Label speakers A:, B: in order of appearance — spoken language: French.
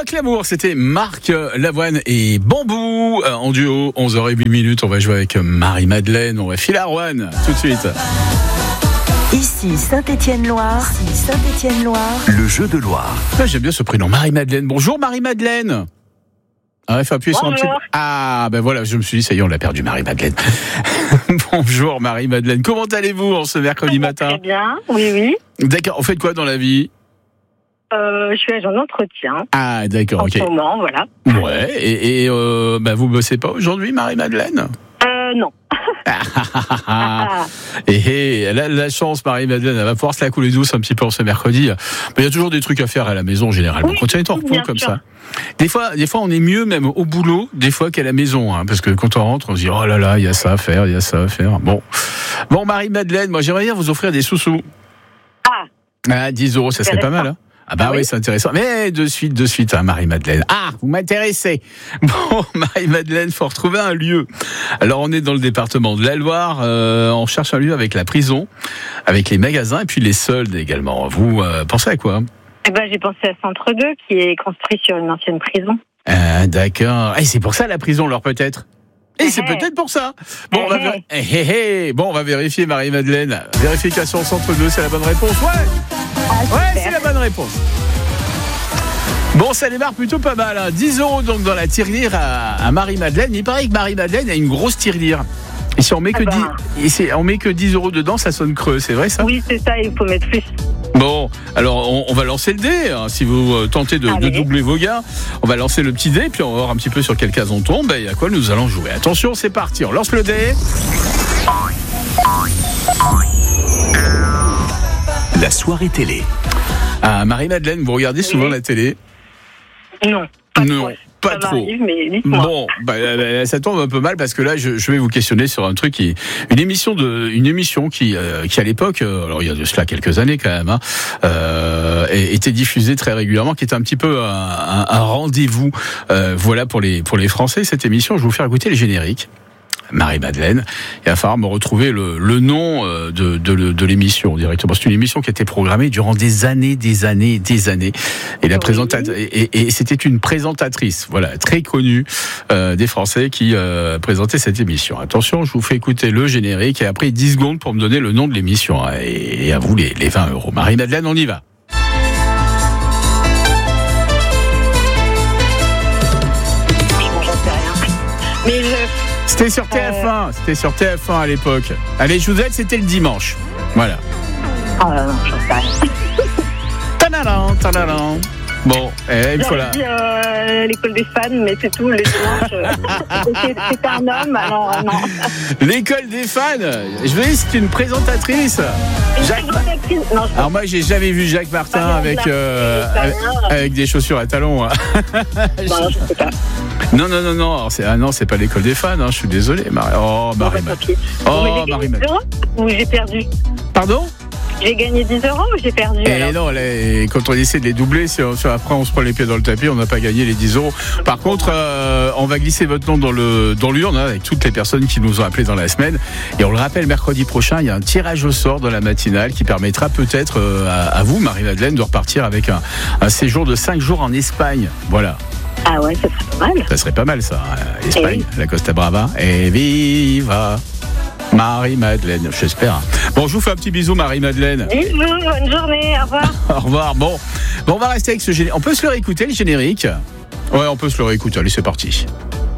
A: Quoi que l'amour, c'était Marc Lavoine et Bambou en duo, 11h08. On va jouer avec Marie-Madeleine, on va filer à Roanne tout de suite.
B: Ici Saint-Étienne-Loire.
C: Le jeu de Loire.
A: Ah, j'aime bien ce prénom, Marie-Madeleine. Bonjour Marie-Madeleine. Ah, il faut appuyer sur un petit... Ah, ben voilà, je me suis dit, ça y est, on l'a perdu, Marie-Madeleine. Bonjour Marie-Madeleine. Comment allez-vous en ce mercredi matin ?
D: Très bien, oui.
A: D'accord, vous faites quoi dans la vie ?
D: Je suis agent d'entretien.
A: Ah, d'accord,
D: en
A: ok.
D: ce moment, voilà.
A: Ouais, et vous bossez pas aujourd'hui, Marie-Madeleine ?
D: Non.
A: Et elle a la chance, Marie-Madeleine, elle va pouvoir se la couler douce un petit peu en ce mercredi. Mais il y a toujours des trucs à faire à la maison, généralement.
D: Oui,
A: quand on est en repos comme
D: sûr.
A: ça. Des fois, on est mieux même au boulot, des fois qu'à la maison, hein, parce que quand on rentre, on se dit, oh là là, il y a ça à faire. Bon, Marie-Madeleine, moi, j'aimerais bien vous offrir des sous-sous. Ah, 10 €, ça serait pas mal, hein. Ah bah oui, c'est intéressant. Mais de suite, hein, Marie-Madeleine. Ah, vous m'intéressez. Bon, Marie-Madeleine, faut retrouver un lieu. Alors, on est dans le département de la Loire. On cherche un lieu avec la prison, avec les magasins et puis les soldes également. Vous pensez à quoi ?
D: J'ai pensé à Centre 2, qui est construit sur une ancienne prison.
A: Ah, d'accord. Et c'est pour ça la prison, alors peut-être ? Et c'est peut-être pour ça. Bon, on va vérifier, Marie-Madeleine. Vérification Centre 2, c'est la bonne réponse. Ouais, c'est la bonne réponse. Bon, ça démarre plutôt pas mal, hein. 10 € donc dans la tirelire à Marie-Madeleine. Il paraît que Marie-Madeleine a une grosse tirelire. Et si on met on met que 10 € dedans, ça sonne creux, c'est vrai ça ?
D: Oui, c'est ça, il faut mettre plus.
A: Bon, alors on va lancer le dé, hein, si vous tentez de doubler vos gains. On va lancer le petit dé, puis on va voir un petit peu sur quelle case on tombe et à quoi nous allons jouer. Attention, c'est parti, on lance le dé.
C: La soirée télé.
A: Ah, Marie-Madeleine, vous regardez souvent la télé ?
D: Non.
A: Pas trop.
D: M'arrive, mais dites-moi.
A: Bon, ça tombe un peu mal parce que là, je vais vous questionner sur un truc une émission qui à l'époque, alors il y a de cela quelques années quand même, était diffusée très régulièrement, qui était un petit peu un rendez-vous, voilà pour les Français. Cette émission, je vais vous faire écouter les génériques. Marie-Madeleine, il va falloir me retrouver le nom de l'émission directement. C'est une émission qui a été programmée durant des années. Et la et c'était une présentatrice, voilà, très connue des Français qui présentait cette émission. Attention, je vous fais écouter le générique et après 10 secondes pour me donner le nom de l'émission. Et à vous les 20 €. Marie-Madeleine, on y va.
D: J'en sais rien. Mais
A: C'était sur TF1 à l'époque. Allez, je vous aide, c'était le dimanche. Voilà.
D: non, j'en sais rien.
A: Tadadam. Bon, il faut là.
D: L'école des fans, mais c'est tout, les dimanches. C'était un homme, alors non.
A: L'école des fans. Je veux dire, c'est une présentatrice. Alors moi, j'ai jamais vu Jacques Martin avec des chaussures à talons.
D: Je sais pas.
A: Non. Alors, c'est pas l'école des fans. Hein, je suis désolé, Marie. Oh, Marie-Madeleine. Oh, Marie-Madeleine.
D: Ou j'ai perdu.
A: Pardon ?
D: J'ai gagné 10 € ou j'ai perdu?
A: Et non, quand on essaie de les doubler, après on se prend les pieds dans le tapis, on n'a pas gagné les 10 €. Par contre, on va glisser votre nom dans l'urne avec toutes les personnes qui nous ont appelés dans la semaine. Et on le rappelle, mercredi prochain, il y a un tirage au sort dans la matinale qui permettra peut-être à vous, Marie-Madeleine, de repartir avec un séjour de 5 jours en Espagne. Voilà.
D: Ah ouais, ça serait pas mal.
A: Ça serait pas mal, ça. Espagne, la Costa Brava. Et viva Marie-Madeleine, j'espère. Bon, je vous fais un petit bisou, Marie-Madeleine.
D: Bisous, bonne journée, au revoir.
A: Au revoir. Bon, on va rester avec ce générique. On peut se le réécouter, le générique ? Ouais, on peut se le réécouter. Allez, c'est parti.